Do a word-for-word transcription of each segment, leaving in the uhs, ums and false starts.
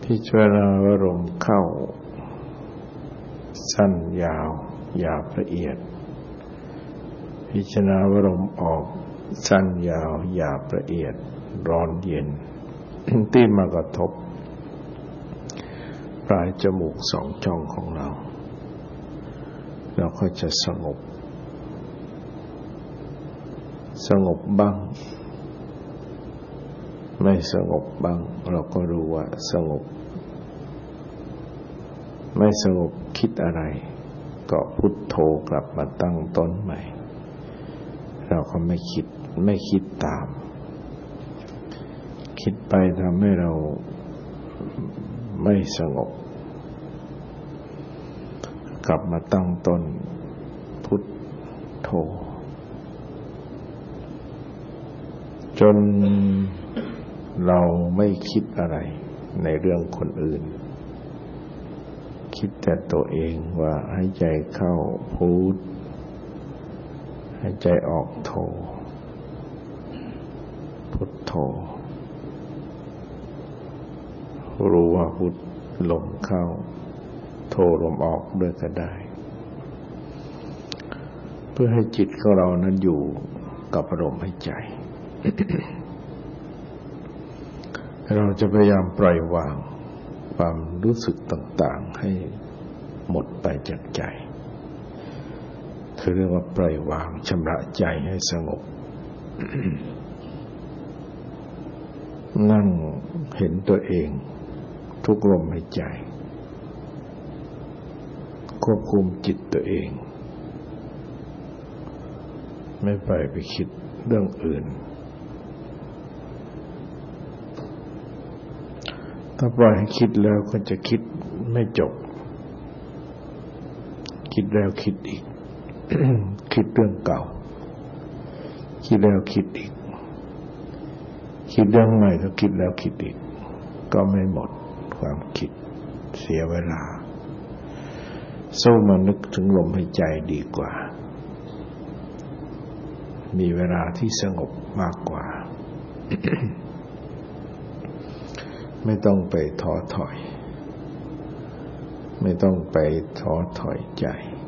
พิจารณาว่าลมเข้าสั้นยาวหยาบละเอียดพิจารณาว่าลมออกสั้นยาวหยาบละเอียดร้อนเย็นที่มากระทบปลายจมูกสองช่องของเราเราก็จะสงบสงบบ้างไม่สงบบ้างเราก็รู้ว่าสงบไม่สงบคิดอะไรก็พุทโธกลับมาตั้งต้นใหม่เราก็ไม่คิดไม่คิดตามคิดไปทำให้เราไม่สงบกลับมาตั้งต้นพุทโธจนเราไม่คิดอะไรในเรื่องคนอื่นคิดแต่ตัวเองว่าให้ใจเข้าพุทให้ใจออกโธพุทโธรู้ว่าพุทลมเข้าโธลมออกด้วยก็ได้เพื่อให้จิตของเรานั้นอยู่กับอารมณ์ให้ใจ เราจะพยายามปล่อยวางความรู้สึกต่างๆให้หมดไปจากใจคือเรียกว่าปล่อยวางชำระใจให้สงบ นั่งเห็นตัวเองทุกลมหายใจควบคุมจิตตัวเองไม่ไปไปคิดเรื่องอื่นถ้าปล่อยให้คิดแล้วก็จะคิดไม่จบคิดแล้วคิดอีก คิดเรื่องเก่าคิดแล้วคิดอีกคิดเรื่องใหม่ก็คิดแล้วคิดอีกก็ไม่หมดความคิดเสียเวลาสู้มานึกถึงลมหายใจดีกว่ามีเวลาที่สงบมากกว่า ไม่ต้องไปท้อถอยไม่ต้องไปท้อถอยใจ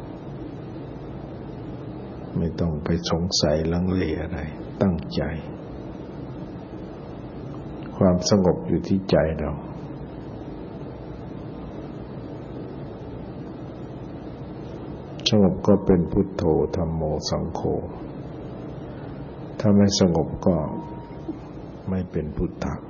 ไม่ต้องไปสงสัยลังเลอะไรตั้งใจความสงบอยู่ที่ใจเราสงบก็เป็นพุทโธธัมโมสังโฆถ้าไม่สงบก็ไม่เป็นพุทธะ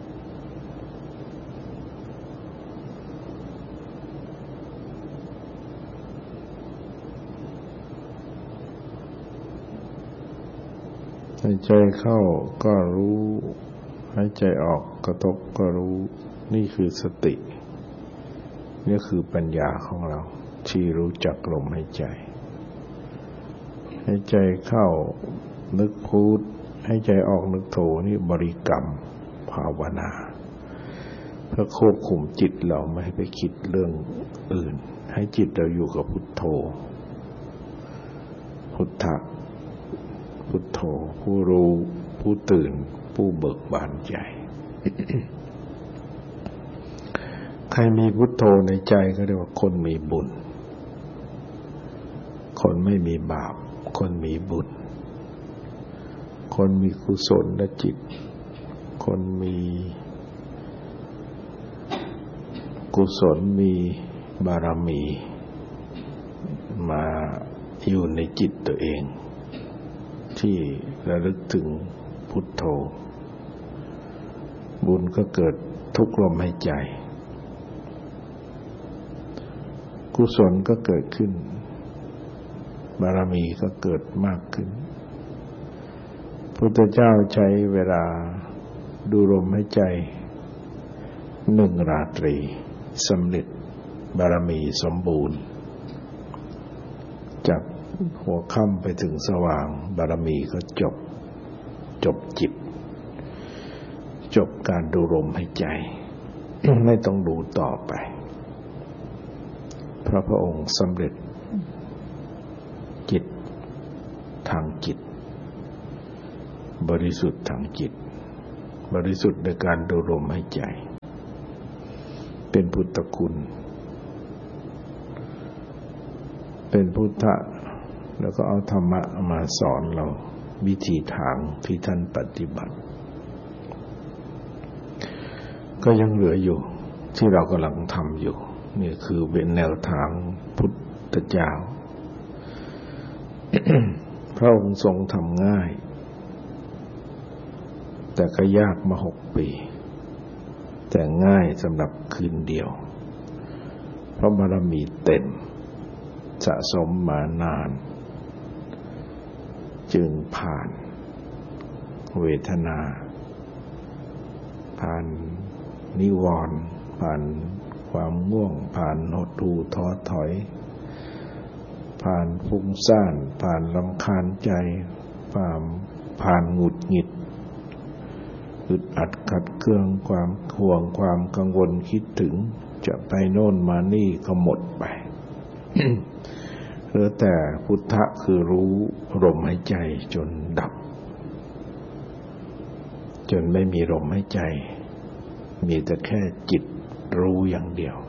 หายใจเข้าก็รู้หายใจออกกระทบก็รู้นี่คือสตินี่คือปัญญาของเราที่รู้จักลมหายใจหายใจเข้านึกพุทหายใจออกนึกโธนี่บริกรรมภาวนาเพื่อควบคุมจิตเราไม่ให้ไปคิดเรื่องอื่นให้จิตเราอยู่กับพุทโธพุทธะพุทโธผู้รู้ผู้ตื่นผู้เบิกบานใจ ใครมีพุทโธในใจก็เรียกว่าคนมีบุญคนไม่มีบาปคนมีบุญคนมีกุศลและจิตคนมีกุศลมีบารมีมาอยู่ในจิตตัวเองที่ระลึกถึงพุทโธบุญก็เกิดทุกลมหายใจกุศลก็เกิดขึ้นบารมีก็เกิดมากขึ้นพุทธเจ้าใช้เวลาดูลมหายใจหนึ่งราตรีสำเร็จบารมีสมบูรณ์จากหัวค่ำไปถึงสว่างบารมีก็จบจบจิตจบการดูลมหายใจ ไม่ต้องดูต่อไปเพราะพระองค์สำเร็จจิตทางจิตบริสุทธิ์ทางจิตบริสุทธิ์ในการดูลมหายใจเป็นพุทธคุณเป็นพุทธะแล้วก็เอาธรรมะมาสอนเราวิธีทางที่ท่านปฏิบัติก็ยังเหลืออยู่ที่เรากำลังทำอยู่นี่คือเป็นแนวทางพุทธเจ้า พระองค์ทรงทำง่ายแต่ก็ยากมาหกปีแต่ง่ายสำหรับคืนเดียวเพราะบารมีเต็มสะสมมานานจึงผ่านเวทนาผ่านนิวรณ์ผ่านความง่วงผ่านหดหู่ท้อถอยผ่านฟุ้งซ่านผ่านรำคาญใจผ่านผ่านหงุดหงิดอึดอัดขัดเคืองความห่วงความกังวลคิดถึงจะไปโน่นมานี่ก็หมดไป เหลือแต่พุทธะคือรู้ลมหายใจจนดับจนไม่มีลมหายใจมีแต่แค่จิตรู้อย่างเดียว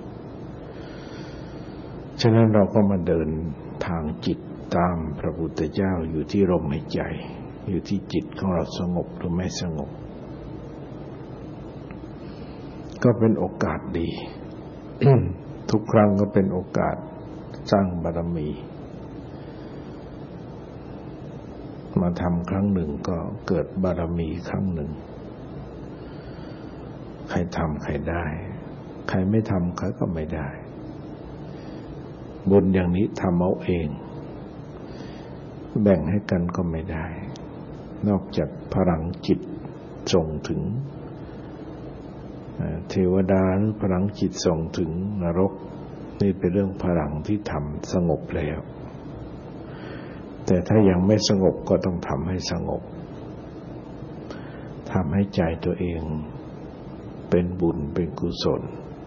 ฉะนั้นเราก็มาเดินทางจิตตามพระพุทธเจ้าอยู่ที่ลมหายใจอยู่ที่จิตของเราสงบหรือไม่สงบก็เป็นโอกาสดี ทุกครั้งก็เป็นโอกาสสร้างบารมีมาทำครั้งหนึ่งก็เกิดบารมีครั้งหนึ่งใครทำใครได้ใครไม่ทำใครก็ไม่ได้บุญอย่างนี้ทำเอาเองแบ่งให้กันก็ไม่ได้นอกจากพลังจิตส่งถึงเทวดาหรือพลังจิตส่งถึงนรกนี่เป็นเรื่องพลังที่ทำสงบแล้วแต่ถ้ายังไม่สงบก็ต้องทำให้สงบทำให้ใจตัวเองเป็นบุญเป็นกุศล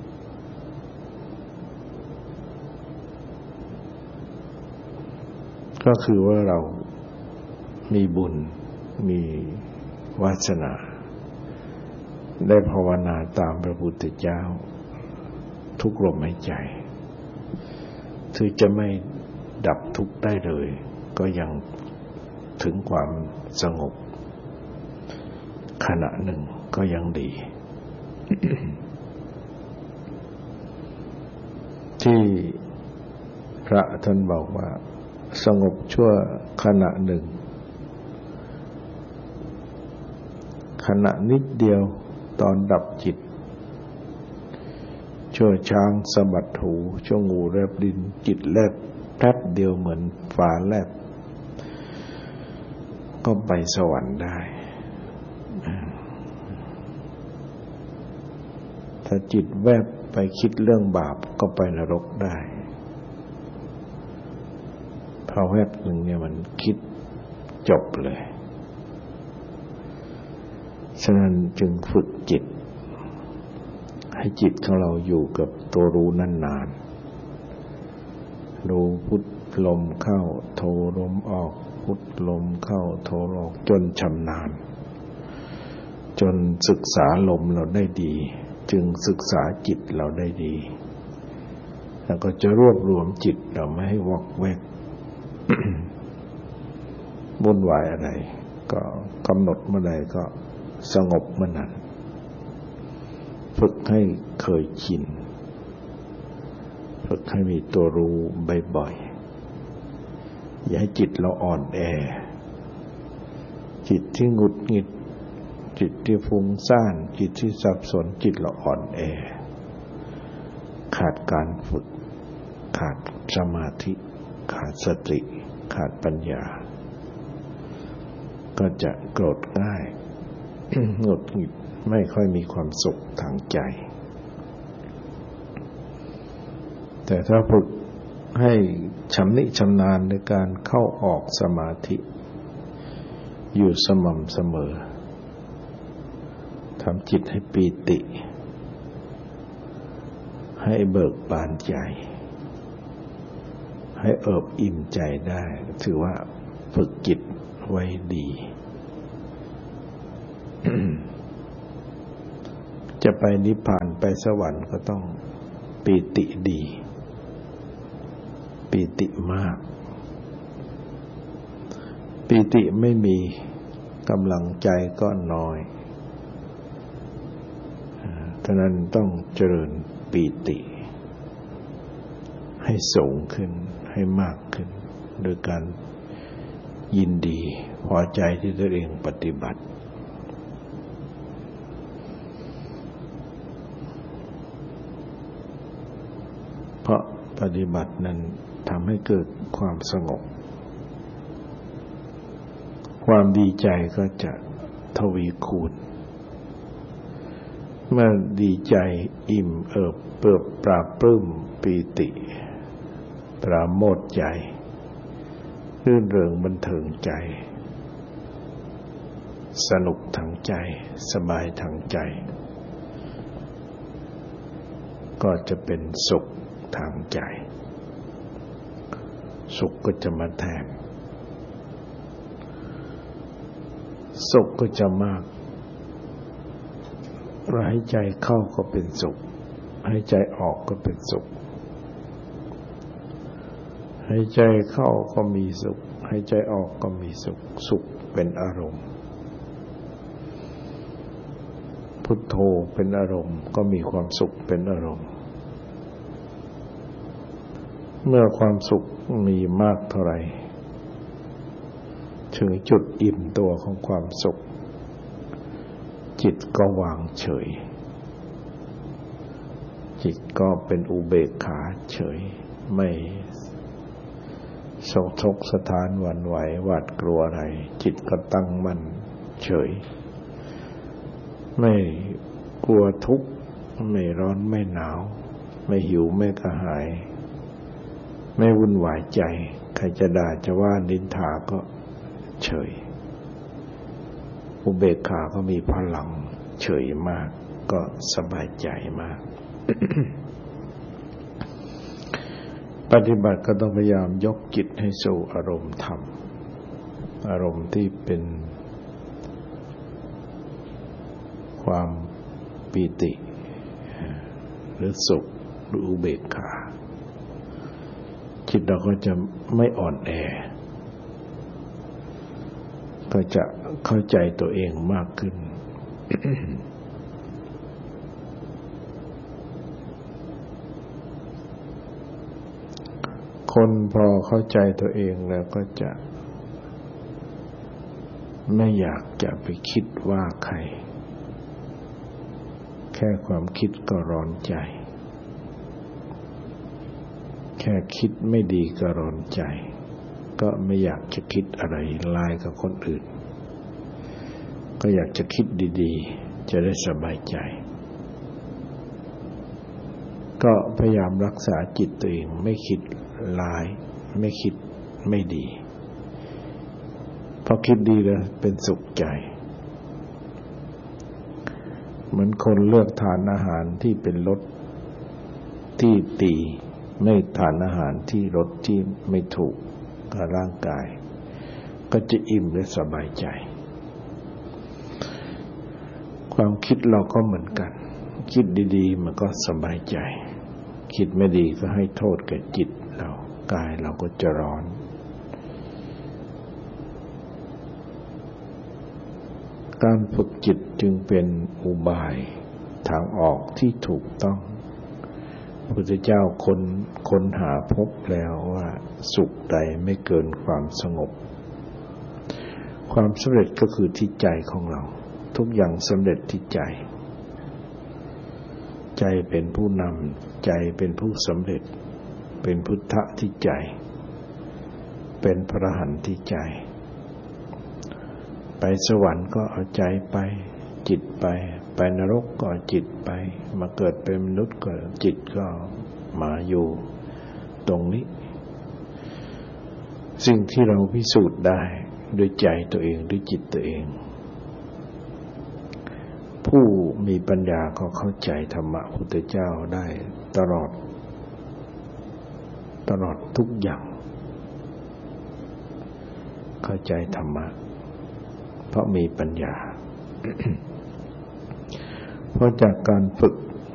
ก็คือว่าเรามีบุญมีวาสนาได้ภาวนาตามพระพุทธเจ้าทุกลมหายใจถึงจะไม่ดับทุกข์ได้เลยก็ยังถึงความสงบขณะหนึ่งก็ยังดี ที่พระท่านบอกว่าสงบชั่วขณะหนึ่งขณะนิดเดียวตอนดับจิตชั่วช้างสะบัดหูชั่วงูแลบลิ้นจิตแลบแป๊บเดียวเหมือนฟ้าแลบก็ไปสวรรค์ได้ถ้าจิตแวบไปคิดเรื่องบาปก็ไปนรกได้พอแวบหนึ่งเนี่ยมันคิดจบเลยฉะนั้นจึงฝึกจิตให้จิตของเราอยู่กับตัวรู้นานๆดูพุทลมเข้าโทลมออกพุทลมเข้าโทออกจนชำนาญจนศึกษาลมเราได้ดีจึงศึกษาจิตเราได้ดีแล้วก็จะรวบรวมจิตเราไม่ให้วอกแวก วุ่นวายอะไรก็กำหนดเมื่อใดก็สงบเมื่อนั้นฝึกให้เคยชินฝึกให้มีตัวรู้บ่อยๆอย่าให้จิตเราอ่อนแอจิตที่หงุดหงิดจิตที่ฟุ้งซ่านจิตที่สับสนจิตเราอ่อนแอขาดการฝึกขาดสมาธิขาดสติขาดปัญญาก็จะโกรธง่าย หงุดหงิดไม่ค่อยมีความสุขทางใจแต่ถ้าฝึกให้ชำนิชำนาญในการเข้าออกสมาธิอยู่สม่ำเสมอทำจิตให้ปีติให้เบิกบานใจให้เอิบอิ่มใจได้ถือว่าฝึกจิตไว้ดี จจะไปนิพพานไปสวรรค์ก็ต้องปีติดีปีติมากปีติไม่มีกำลังใจก็น้อยฉะนั้นต้องเจริญปีติให้สูงขึ้นให้มากขึ้นโดยการยินดีพอใจที่ตัวเองปฏิบัติเพราะปฏิบัตินั้นทำให้เกิดความสงบความดีใจก็จะทวีคูณเมื่อดีใจอิ่มเอิบเปิบปราบปลื้มปีติปราโมทย์ใจรื่นเริงบันเทิงใจสนุกทางใจสบายทางใจก็จะเป็นสุขทางใจสุขก็จะมาแทนสุขก็จะมากหายใจเข้าก็เป็นสุขหายใจออกก็เป็นสุขหายใจเข้าก็มีสุขหายใจออกก็มีสุขสุขเป็นอารมณ์พุทโธเป็นอารมณ์ก็มีความสุขเป็นอารมณ์เมื่อความสุขมีมากเท่าไหร่ถึงจุดอิ่มตัวของความสุขจิตก็วางเฉยจิตก็เป็นอุเบกขาเฉยไม่โศกทกสถานหวั่นไหวหวาดกลัวอะไรจิตก็ตั้งมั่นเฉยไม่กลัวทุกข์ไม่ร้อนไม่หนาวไม่หิวไม่กระหายไม่วุ่นวายใจใครจะด่าจะว่านินทาก็เฉยอุเบกขาก็มีพลังเฉยมากก็สบายใจมาก ปฏิบัติก็ต้องพยายามยกจิตให้สู่อารมณ์ธรรมอารมณ์ที่เป็นความปีติหรือสุขหรืออุเบกขาจิตเราก็จะไม่อ่อนแอก็จะเข้าใจตัวเองมากขึ้น คนพอเข้าใจตัวเองแล้วก็จะไม่อยากจะไปคิดว่าใครแค่ความคิดก็ร้อนใจแค่คิดไม่ดีก็ร้อนใจก็ไม่อยากจะคิดอะไรร้ายกับคนอื่นก็อยากจะคิดดีๆจะได้สบายใจก็พยายามรักษาจิตตัวเองไม่คิดร้ายไม่คิดไม่ดีพอคิดดีแล้วเป็นสุขใจเหมือนคนเลือกทานอาหารที่เป็นรสที่ดีไม่ทานอาหารที่รสที่ไม่ถูกกับร่างกายก็จะอิ่มและสบายใจความคิดเราก็เหมือนกันคิดดีๆมันก็สบายใจคิดไม่ดีก็ให้โทษแก่จิตเรากายเราก็จะร้อนการฝึกจิตจึงเป็นอุบายทางออกที่ถูกต้องพระพุทธเจ้าค้นค้นหาพบแล้วว่าสุขใดไม่เกินความสงบความสำเร็จก็คือที่ใจของเราทุกอย่างสำเร็จที่ใจใจเป็นผู้นำใจเป็นผู้สำเร็จเป็นพุทธะที่ใจเป็นพระอรหันต์ที่ใจไปสวรรค์ก็เอาใจไปจิตไปไปนรกก็จิตไปมาเกิดเป็นมนุษย์ก็จิตก็มาอยู่ตรงนี้สิ่งที่เราพิสูจน์ได้ด้วยใจตัวเองด้วยจิตตัวเองผู้มีปัญญาก็เข้าใจธรรมะพุทธเจ้าได้ตลอดตลอดทุกอย่างเข้าใจธรรมะเพราะมีปัญญา เพราะราะจากการฝึก